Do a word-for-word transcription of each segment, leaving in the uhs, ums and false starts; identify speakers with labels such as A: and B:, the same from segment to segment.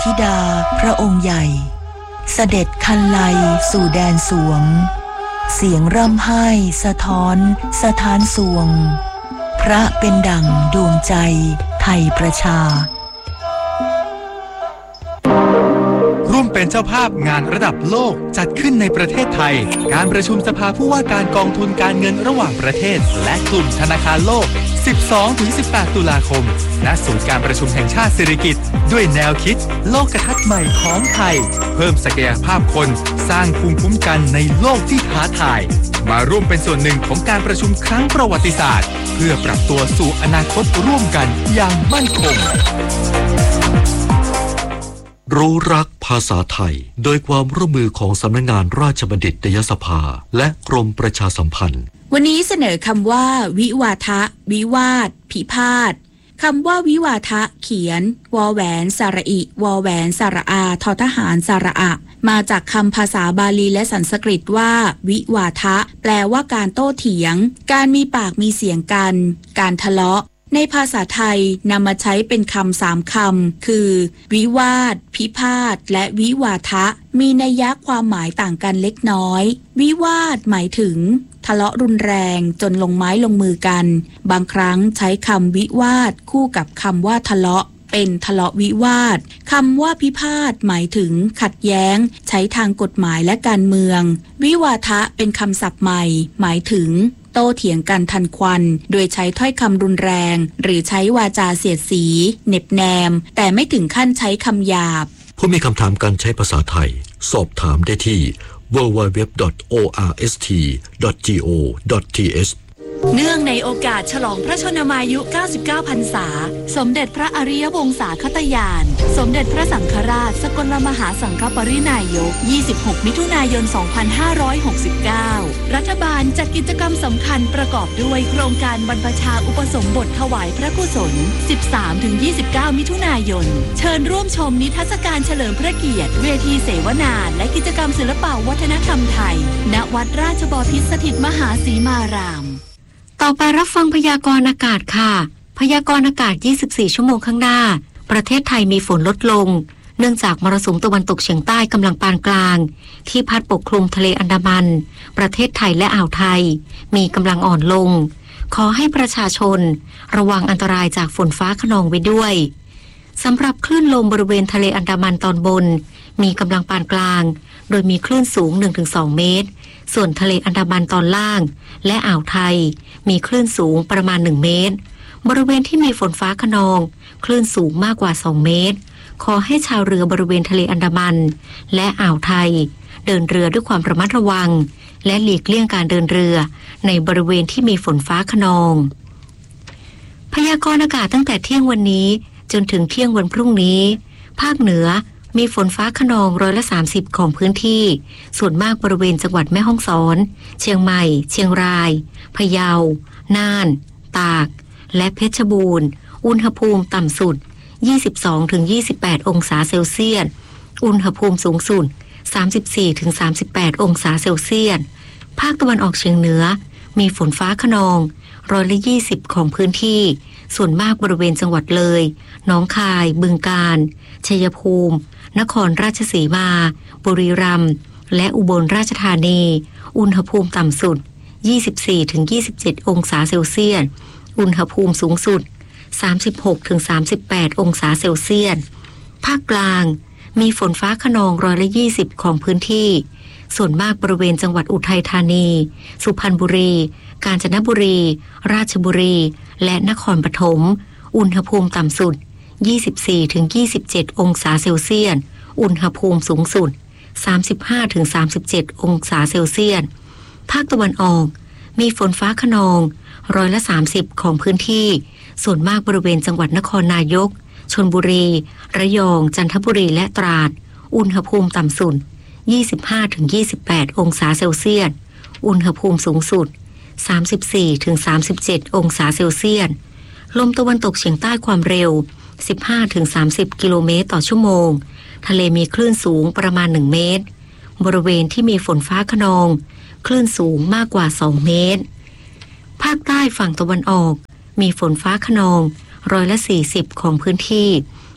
A: ธิดาพระองค์ใหญ่เสด็จคันไลสู่แดนสวงเสียงร่ำไห้สะท้อนสถานสวงพระเป็นดั่งดวงใจไทยประชา
B: ร่วมเป็นเจ้าภาพงานระดับโลกจัดขึ้นในประเทศไทยการประชุมสภาผู้ว่าการกองทุนการเงินระหว่างประเทศและกลุ่มธนาคารโลก สิบสองถึงสิบแปด ตุลาคมณศูนย์การประชุมแห่งชาติสิริกิติ์ด้วยแนวคิดโลกทัศน์ใหม่ของไทยเพิ่มศักยภาพคนสร้างภูมิคุ้มกันในโลกที่ท้าทายมาร่วมเป็นส่วนหนึ่งของการประชุมครั้งประวัติศาสตร์เพื่อปรับตัวสู่อนาคตร่วมกันอย่างมั่นคง
C: รู้รักภาษาไทยโดยความร่วมมือของสำนักงานราชบัณฑิตยสภาและกรมประชาสัมพันธ์
D: วันนี้เสนอคำว่าวิวาทะวิวาทพิพาทคำว่าวิวาทะเขียนวอแหวนสระอิวอแหวนสระอาทอทหารสระอะมาจากคำภาษาบาลีและสันสกฤตว่าวิวาทะแปลว่าการโต้เถียงการมีปากมีเสียงกันการทะเลาะในภาษาไทยนำมาใช้เป็นคำสามคำคือวิวาทพิพาทและวิวาทะมีนัยยะความหมายต่างกันเล็กน้อยวิวาทหมายถึงทะเลาะรุนแรงจนลงไม้ลงมือกันบางครั้งใช้คำวิวาทคู่กับคำว่าทะเลาะเป็นทะเลาะวิวาทคำว่าพิพาทหมายถึงขัดแย้งใช้ทางกฎหมายและการเมืองวิวาทะเป็นคำศัพท์ใหม่หมายถึงโต้เถียงกันทันควันโดยใช้ถ้อยคำรุนแรงหรือใช้วาจาเสียดสีเหน็บแนมแต่ไม่ถึงขั้นใช้คำหยาบ
C: ผู้มีคำถามการใช้ภาษาไทยสอบถามได้ที่ ดับเบิลยู ดับเบิลยู ดับเบิลยู ดอท โอ อาร์ เอส ที ดอท จี โอ ดอท ที เอช
E: เนื่องในโอกาสฉลองพระชนมายุเก้าสิบเก้าพรรษาสมเด็จพระอริยวงศาคตญาณสมเด็จพระสังฆราชสกลมหาสังฆปรินายกยี่สิบหกมิถุนายนสองพันห้าร้อยหกสิบเก้ารัฐบาลจัดกิจกรรมสำคัญประกอบด้วยโครงการบรรพชาอุปสมบทถวายพระกุศล สิบสามถึงยี่สิบเก้า มิถุนายนเชิญร่วมชมนิทรรศการเฉลิมพระเกียรติเวทีเสวนาและกิจกรรมศิลปวัฒนธรรมไทยณวัดราชบพิตรสถิตมหาสีมาราม
F: ต่อไปรับฟังพยากรณ์อากาศค่ะพยากรณ์อากาศยี่สิบสี่ชั่วโมงข้างหน้าประเทศไทยมีฝนลดลงเนื่องจากมรสุมตะวันตกเฉียงใต้กำลังปานกลางที่พัดปกคลุมทะเลอันดามันประเทศไทยและอ่าวไทยมีกำลังอ่อนลงขอให้ประชาชนระวังอันตรายจากฝนฟ้าคะนองไว้ด้วยสำหรับคลื่นลมบริเวณทะเลอันดามันตอนบนมีกำลังปานกลางโดยมีคลื่นสูง หนึ่งถึงสอง เมตรส่วนทะเลอันดามันตอนล่างและอ่าวไทยมีคลื่นสูงประมาณหนึ่งเมตรบริเวณที่มีฝนฟ้าคะนองคลื่นสูงมากกว่าสองเมตรขอให้ชาวเรือบริเวณทะเลอันดามันและอ่าวไทยเดินเรือด้วยความระมัดระวังและหลีกเลี่ยงการเดินเรือในบริเวณที่มีฝนฟ้าคะนองพยากรณ์อากาศตั้งแต่เที่ยงวันนี้จนถึงเที่ยงวันพรุ่งนี้ภาคเหนือมีฝนฟ้าคะนองร้อยละสามสิบของพื้นที่ส่วนมากบริเวณจังหวัดแม่ฮ่องสอนเชียงใหม่เชียงรายพะเยาน่านตากและเพชรบูรณ์อุณหภูมิต่ำสุด ยี่สิบสองถึงยี่สิบแปด องศาเซลเซียสอุณหภูมิสูงสุด สามสิบสี่ถึงสามสิบแปด องศาเซลเซียสภาคตะวันออกเฉียงเหนือมีฝนฟ้าคะนองร้อยละยี่สิบของพื้นที่ส่วนมากบริเวณจังหวัดเลยหนองคายบึงกาฬชัยภูมินครราชสีมาบุรีรัมย์และอุบลราชธานีอุณหภูมิต่ำสุด ยี่สิบสี่ถึงยี่สิบเจ็ด องศาเซลเซียสอุณหภูมิสูงสุด สามสิบหกถึงสามสิบแปด องศาเซลเซียสภาคกลางมีฝนฟ้าคะนองร้อยละยี่สิบของพื้นที่ส่วนมากบริเวณจังหวัดอุทัยธานีสุพรรณบุรีกาญจนบุรีราชบุรีและนครปฐมอุณหภูมิต่ำสุด ยี่สิบสี่ถึงยี่สิบเจ็ด องศาเซลเซียสอุณหภูมิสูงสุด สามสิบห้าถึงสามสิบเจ็ด องศาเซลเซียสภาคตะวันออกมีฝนฟ้าคะนองร้อยละสามสิบของพื้นที่ส่วนมากบริเวณจังหวัดนครนายกชลบุรีระยองจันทบุรีและตราดอุณหภูมิต่ำสุด ยี่สิบห้าถึงยี่สิบแปด องศาเซลเซียสอุณหภูมิสูงสุด สามสิบสี่ถึงสามสิบเจ็ด องศาเซลเซียสลมตะวันตกเฉียงใต้ความเร็ว สิบห้าถึงสามสิบ กิโลเมตรต่อชั่วโมงทะเลมีคลื่นสูงประมาณหนึ่งเมตรบริเวณที่มีฝนฟ้าคะนองคลื่นสูงมากกว่าสองเมตรภาคใต้ฝั่งตะวันออกมีฝนฟ้าคะนองร้อยละสี่สิบของพื้นที่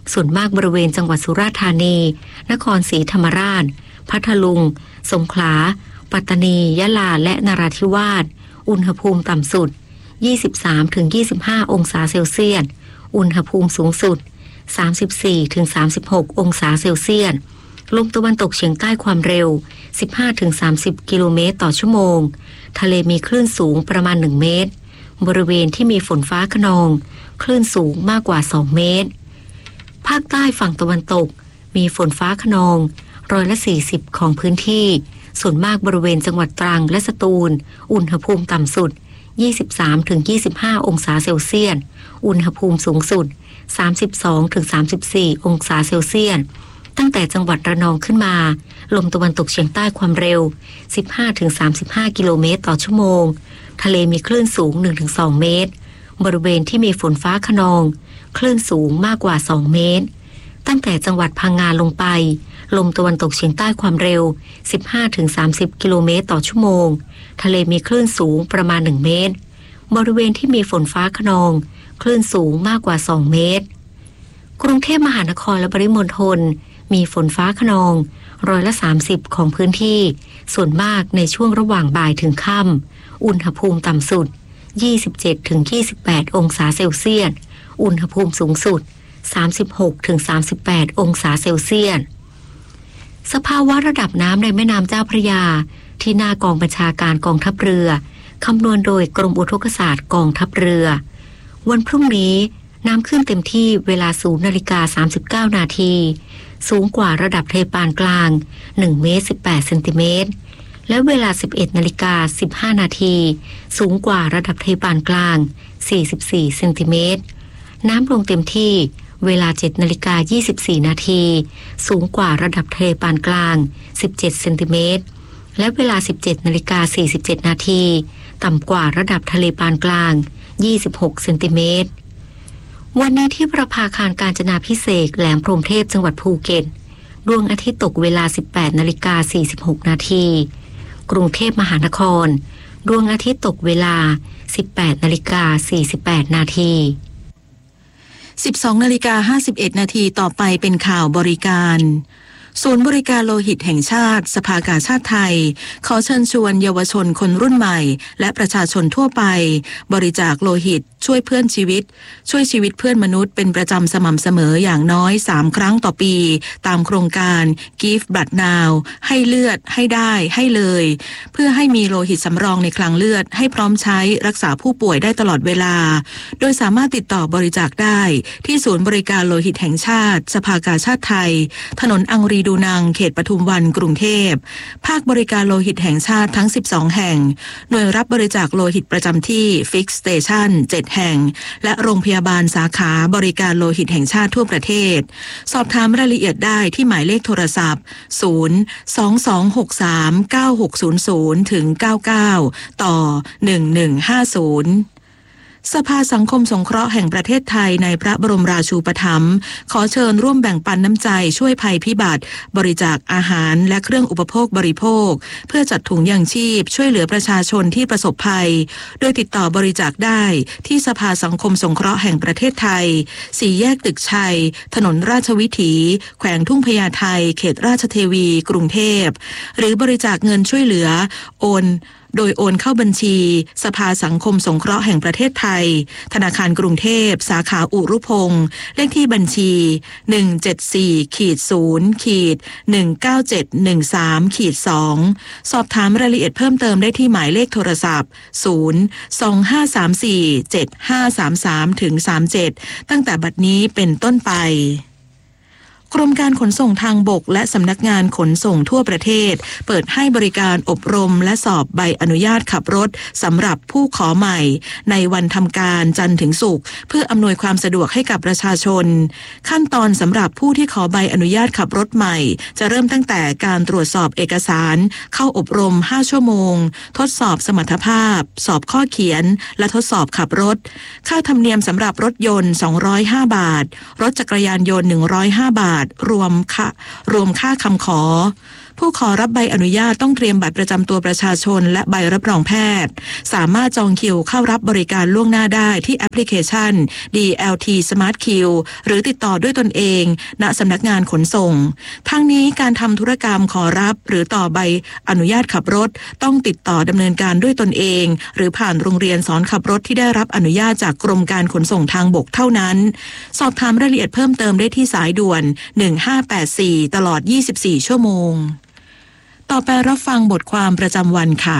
F: ส่วนมากบริเวณจังหวัดสุราษฎร์ธานีนครศรีธรรมราชพัทลุงสงขลาปัตตานียะลาและนราธิวาสอุณหภูมิต่ำสุด ยี่สิบสามถึงยี่สิบห้า องศาเซลเซียสอุณหภูมิสูงสุด สามสิบสี่ถึงสามสิบหก องศาเซลเซียสลมตะวันตกเฉียงใต้ความเร็ว สิบห้าถึงสามสิบ กิโลเมตรต่อชั่วโมงทะเลมีคลื่นสูงประมาณหนึ่งเมตรบริเวณที่มีฝนฟ้าคะนองคลื่นสูงมากกว่าสองเมตรภาคใต้ฝั่งตะวันตกมีฝนฟ้าคะนองร้อยละสี่สิบของพื้นที่ส่วนมากบริเวณจังหวัดตรังและสตูลอุณหภูมิต่ำสุด ยี่สิบสามถึงยี่สิบห้า องศาเซลเซียสอุณหภูมิสูงสุด สามสิบสองถึงสามสิบสี่ องศาเซลเซียสตั้งแต่จังหวัดระนองขึ้นมาลมตะวันตกเฉียงใต้ความเร็ว สิบห้าถึงสามสิบห้า กิโลเมตรต่อชั่วโมงทะเลมีคลื่นสูง หนึ่งถึงสอง เมตรบริเวณที่มีฝนฟ้าคะนองคลื่นสูงมากกว่าสองเมตรตั้งแต่จังหวัดพังงาลงไปลมตะวันตกเฉียงใต้ความเร็ว สิบห้าถึงสามสิบ กิโลเมตรต่อชั่วโมงทะเลมีคลื่นสูงประมาณหนึ่งเมตรบริเวณที่มีฝนฟ้าคะนองคลื่นสูงมากกว่าสองเมตรกรุงเทพมหานครและปริมณฑลมีฝนฟ้าคะนองร้อยละสามสิบของพื้นที่ส่วนมากในช่วงระหว่างบ่ายถึงค่ำอุณหภูมิต่ำสุด ยี่สิบเจ็ดถึงยี่สิบแปด องศาเซลเซียสอุณหภูมิสูงสุด สามสิบหกถึงสามสิบแปด องศาเซลเซียสสภาวะระดับน้ำในแม่น้ำเจ้าพระยาที่หน้ากองบัญชาการกองทัพเรือคำนวณโดยกรมอุทกศาสตร์กองทัพเรือวันพรุ่งนี้น้ำขึ้นเต็มที่เวลา ศูนย์นาฬิกาสามสิบเก้า นาทีสูงกว่าระดับทะเลปานกลางหนึ่งเมตรสิบแปดเซนติเมตรและเวลา สิบเอ็ดนาฬิกาสิบห้า นาทีสูงกว่าระดับทะเลปานกลางสี่สิบสี่เซนติเมตรน้ำลงเต็มที่เวลา เจ็ดนาฬิกายี่สิบสี่ นาทีสูงกว่าระดับทะเลปานกลางสิบเจ็ดเซนติเมตรและเวลา สิบเจ็ดนาฬิกาสี่สิบเจ็ด นาทีต่ำกว่าระดับทะเลปานกลางยี่สิบหกเซนติเมตรวันนี้ที่ประภาคารกาญจนาภิเษกแหลมพรหมเทพจังหวัดภูเก็ตดวงอาทิตย์ตกเวลา สิบแปดนาฬิกาสี่สิบหก นาทีกรุงเทพมหานครดวงอาทิตย์ตกเวลา สิบแปดนาฬิกาสี่สิบแปด นาที
A: สิบสองนาฬิกาห้าสิบเอ็ด นาทีต่อไปเป็นข่าวบริการศูนย์บริการโลหิตแห่งชาติสภากาชาติไทยขอเชิญชวนเยาวชนคนรุ่นใหม่และประชาชนทั่วไปบริจาคโลหิตช่วยเพื่อนชีวิตช่วยชีวิตเพื่อนมนุษย์เป็นประจำสม่ำเสมออย่างน้อยสามครั้งต่อปีตามโครงการ Give Blood Now ให้เลือดให้ได้ให้เลยเพื่อให้มีโลหิตสำรองในคลังเลือดให้พร้อมใช้รักษาผู้ป่วยได้ตลอดเวลาโดยสามารถติดต่อบริจาคได้ที่ศูนย์บริการโลหิตแห่งชาติสภากาชาติไทยถนนอังรีดูนังเขตปทุมวันกรุงเทพภาคบริการโลหิตแห่งชาติทั้งสิบสองแห่งหน่วยรับบริจาคโลหิตประจำที่ Fix Station เจ็ดแห่งและโรงพยาบาลสาขาบริการโลหิตแห่งชาติทั่วประเทศสอบถามรายละเอียดได้ที่หมายเลขโทรศัพท์ศูนย์ สอง สอง หก สาม เก้า หก ศูนย์ ศูนย์ ถึง เก้า เก้า ต่อ หนึ่ง หนึ่ง ห้า ศูนย์สภาสังคมสงเคราะห์แห่งประเทศไทยในพระบรมราชูปถัมภ์ขอเชิญร่วมแบ่งปันน้ำใจช่วยภัยพิบัติบริจาคอาหารและเครื่องอุปโภคบริโภคเพื่อจัดถุงยางชีพช่วยเหลือประชาชนที่ประสบภัยโดยติดต่อบริจาคได้ที่สภาสังคมสงเคราะห์แห่งประเทศไทยสี่แยกตึกชัยถนนราชวิถีแขวงทุ่งพญาไทเขตราชเทวีกรุงเทพหรือบริจาคเงินช่วยเหลือโอนโดยโอนเข้าบัญชีสภาสังคมสงเคราะห์แห่งประเทศไทยธนาคารกรุงเทพสาขาอุรุพงษ์เลขที่บัญชี หนึ่ง เจ็ด สี่ ศูนย์ หนึ่ง เก้า เจ็ด หนึ่ง สาม สอง สอบถามรายละเอียดเพิ่มเติมได้ที่หมายเลขโทรศัพท์ ศูนย์ สอง ห้า สาม สี่ เจ็ด ห้า สาม สาม ถึง สามสิบเจ็ดตั้งแต่บัดนี้เป็นต้นไปกรมการขนส่งทางบกและสำนักงานขนส่งทั่วประเทศเปิดให้บริการอบรมและสอบใบอนุญาตขับรถสำหรับผู้ขอใหม่ในวันทำการจันทร์ถึงศุกร์เพื่ออำนวยความสะดวกให้กับประชาชนขั้นตอนสำหรับผู้ที่ขอใบอนุญาตขับรถใหม่จะเริ่มตั้งแต่การตรวจสอบเอกสารเข้าอบรมห้าชั่วโมงทดสอบสมรรถภาพสอบข้อเขียนและทดสอบขับรถค่าธรรมเนียมสำหรับรถยนต์สองร้อยห้าบาทรถจักรยานยนต์หนึ่งร้อยห้าบาทรวมค่ารวมค่าคำขอ
G: ผู้ขอรับใบอนุญาตต้องเตรียมบัตรประจำตัวประชาชนและใบรับรองแพทย์สามารถจองคิวเข้ารับบริการล่วงหน้าได้ที่แอปพลิเคชัน ดี แอล ที Smart Queue หรือติดต่อด้วยตนเองณสำนักงานขนส่งทั้งนี้การทำธุรกรรมขอรับหรือต่อใบอนุญาตขับรถต้องติดต่อดำเนินการด้วยตนเองหรือผ่านโรงเรียนสอนขับรถที่ได้รับอนุญาตจากกรมการขนส่งทางบกเท่านั้นสอบถามรายละเอียดเพิ่มเติมได้ที่สายด่วนหนึ่งห้าแปดสี่ตลอดยี่สิบสี่ชั่วโมงต่อไปรับฟังบทความประจำวันค่ะ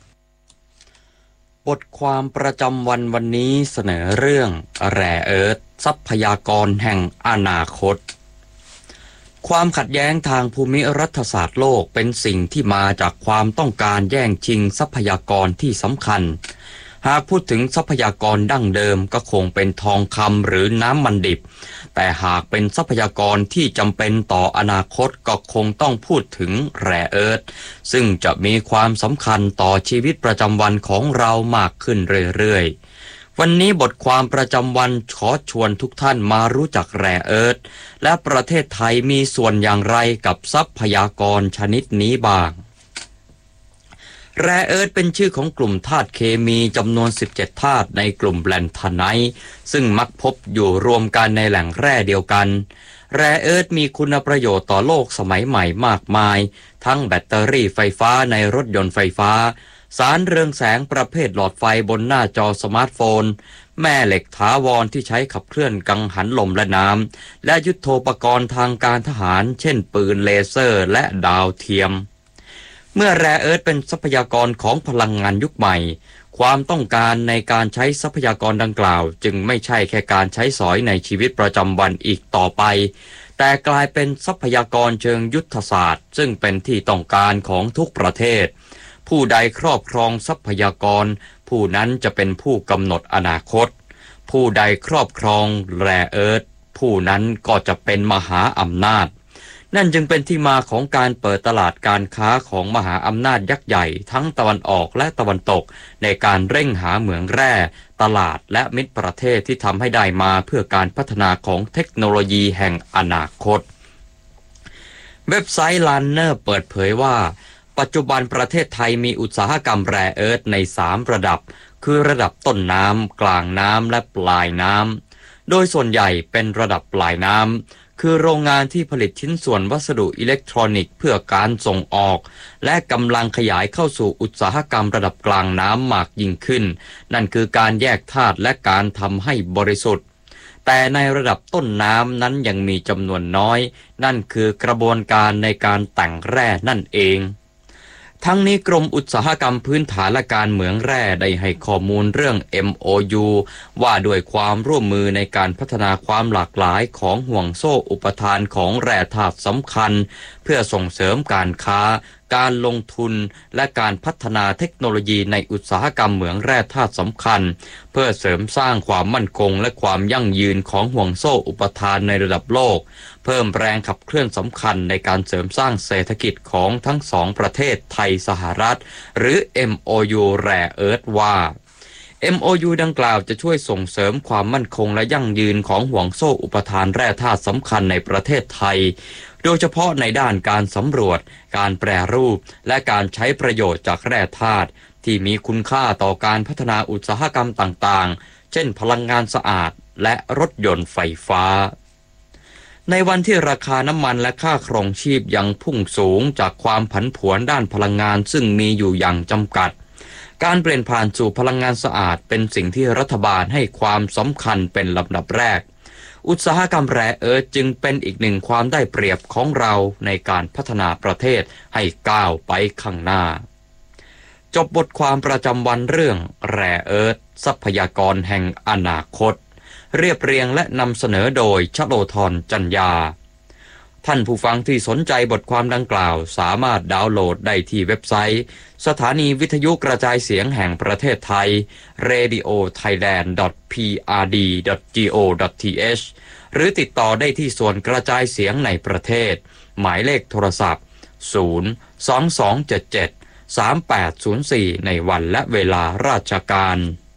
H: บทความประจำวันวันนี้เสนอเรื่องแร่เอิร์ธทรัพยากรแห่งอนาคตความขัดแย้งทางภูมิรัฐศาสตร์โลกเป็นสิ่งที่มาจากความต้องการแย่งชิงทรัพยากรที่สำคัญหากพูดถึงทรัพยากรดั้งเดิมก็คงเป็นทองคำหรือน้ำมันดิบแต่หากเป็นทรัพยากรที่จำเป็นต่ออนาคตก็คงต้องพูดถึงแร่เอิร์ธซึ่งจะมีความสำคัญต่อชีวิตประจำวันของเรามากขึ้นเรื่อยๆวันนี้บทความประจำวันขอชวนทุกท่านมารู้จักแร่เอิร์ธและประเทศไทยมีส่วนอย่างไรกับทรัพยากรชนิดนี้บ้างแร่เอิร์ธเป็นชื่อของกลุ่มธาตุเคมีจำนวนสิบเจ็ดธาตุในกลุ่มแลนทาไนท์ซึ่งมักพบอยู่รวมกันในแหล่งแร่เดียวกันแร่เอิร์ธมีคุณประโยชน์ต่อโลกสมัยใหม่มากมายทั้งแบตเตอรี่ไฟฟ้าในรถยนต์ไฟฟ้าสารเรืองแสงประเภทหลอดไฟบนหน้าจอสมาร์ทโฟนแม่เหล็กถาวรที่ใช้ขับเคลื่อนกังหันลมและน้ำและยุทโธปกรณ์ทางการทหารเช่นปืนเลเซอร์และดาวเทียมเมื่อแร่เอิร์ธเป็นทรัพยากรของพลังงานยุคใหม่ความต้องการในการใช้ทรัพยากรดังกล่าวจึงไม่ใช่แค่การใช้สอยในชีวิตประจำวันอีกต่อไปแต่กลายเป็นทรัพยากรเชิงยุทธศาสตร์ซึ่งเป็นที่ต้องการของทุกประเทศผู้ใดครอบครองทรัพยากรผู้นั้นจะเป็นผู้กำหนดอนาคตผู้ใดครอบครองแร่เอิร์ธผู้นั้นก็จะเป็นมหาอำนาจนั่นจึงเป็นที่มาของการเปิดตลาดการค้าของมหาอำนาจยักษ์ใหญ่ทั้งตะวันออกและตะวันตกในการเร่งหาเหมืองแร่ตลาดและมิตรประเทศที่ทำให้ได้มาเพื่อการพัฒนาของเทคโนโลยีแห่งอนาคตเว็บไซต์ Lanner เปิดเผยว่าปัจจุบันประเทศไทยมีอุตสาหกรรมแร่เอิร์ธในสามระดับคือระดับต้นน้ำกลางน้ำและปลายน้ำโดยส่วนใหญ่เป็นระดับปลายน้ำคือโรงงานที่ผลิตชิ้นส่วนวัสดุอิเล็กทรอนิกส์เพื่อการส่งออกและกำลังขยายเข้าสู่อุตสาหกรรมระดับกลางน้ำมากยิ่งขึ้นนั่นคือการแยกธาตุและการทำให้บริสุทธิ์แต่ในระดับต้นน้ำนั้นยังมีจำนวนน้อยนั่นคือกระบวนการในการแต่งแร่นั่นเองทั้งนี้กรมอุตสาหกรรมพื้นฐานและการเหมืองแร่ได้ให้ข้อมูลเรื่อง เอ็ม โอ ยู ว่าด้วยความร่วมมือในการพัฒนาความหลากหลายของห่วงโซ่อุปทานของแร่ธาตุสำคัญเพื่อส่งเสริมการค้าการลงทุนและการพัฒนาเทคโนโลยีในอุตสาหกรรมเหมืองแร่ธาตุสำคัญเพื่อเสริมสร้างความมั่นคงและความยั่งยืนของห่วงโซ่อุปทานในระดับโลกเพิ่มแรงขับเคลื่อนสำคัญในการเสริมสร้างเศรษฐกิจของทั้งสองประเทศไทยสหรัฐหรือ เอ็ม โอ ยู แร่เอิร์ธว่า เอ็ม โอ ยู ดังกล่าวจะช่วยส่งเสริมความมั่นคงและยั่งยืนของห่วงโซ่อุปทานแร่ธาตุสำคัญในประเทศไทยโดยเฉพาะในด้านการสำรวจการแปรรูปและการใช้ประโยชน์จากแร่ธาตุที่มีคุณค่าต่อการพัฒนาอุตสาหกรรมต่างๆเช่นพลังงานสะอาดและรถยนต์ไฟฟ้าในวันที่ราคาน้ำมันและค่าครองชีพยังพุ่งสูงจากความผันผวนด้านพลังงานซึ่งมีอยู่อย่างจำกัดการเปลี่ยนผ่านสู่พลังงานสะอาดเป็นสิ่งที่รัฐบาลให้ความสำคัญเป็นลำดับแรกอุตสาหกรรมแร่เอิร์ธจึงเป็นอีกหนึ่งความได้เปรียบของเราในการพัฒนาประเทศให้ก้าวไปข้างหน้าจบบทความประจำวันเรื่องแร่เอิร์ธทรัพยากรแห่งอนาคตเรียบเรียงและนำเสนอโดยชโลธรจันยาท่านผู้ฟังที่สนใจบทความดังกล่าวสามารถดาวน์โหลดได้ที่เว็บไซต์สถานีวิทยุกระจายเสียงแห่งประเทศไทย เรดิโอไทยแลนด์ ดอท พี อาร์ ดี ดอท จี โอ ดอท ที เอช หรือติดต่อได้ที่ส่วนกระจายเสียงในประเทศหมายเลขโทรศัพท์ศูนย์ สอง สอง เจ็ด เจ็ด สาม แปด ศูนย์ สี่ในวันและเวลาราชการ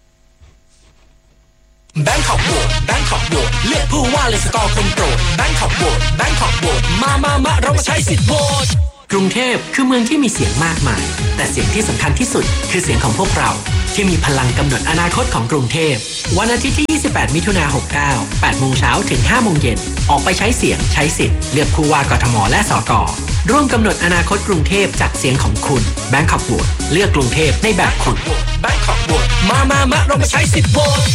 I: แบงค์ขับโหวตแบงค์ขับโหวตเลือกผู้ว่าเลยสกอร์คนโปรดแบงค์ขับโหวตแบงค์ขับโหวตมามามาเรามาใช้สิทธิ์โหวต
J: กรุงเทพคือเมืองที่มีเสียงมากมายแต่เสียงที่สำคัญที่สุดคือเสียงของพวกเราที่มีพลังกำหนดอนาคตของกรุงเทพวันอาทิตย์ที่ยี่สิบแปดมิถุนายนหกเก้า แปดโมงเช้าถึงห้าโมงเย็นออกไปใช้เสียงใช้สิทธิ์เลือกผู้ว่ากทมและสกร่วมกำหนดอนาคตกรุงเทพจากเสียงของคุณ Bangkok Vote เลือกกรุงเทพในแบบคุณ
I: Bangkok Vote มามามาเรามาใช้สิทธิ์โหวต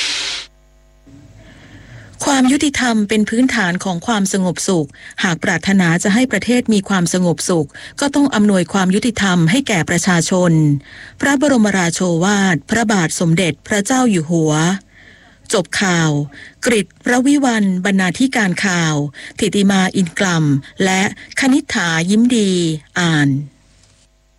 G: ความยุติธรรมเป็นพื้นฐานของความสงบสุขหากปรารถนาจะให้ประเทศมีความสงบสุขก็ต้องอำนวยความยุติธรรมให้แก่ประชาชนพระบรมราโชวาทพระบาทสมเด็จพระเจ้าอยู่หัวจบข่าวกฤษพระวิวัลย์บรรณาธิการข่าวธิติมาอินกลัมและคณิษฐายิ้มดีอ่าน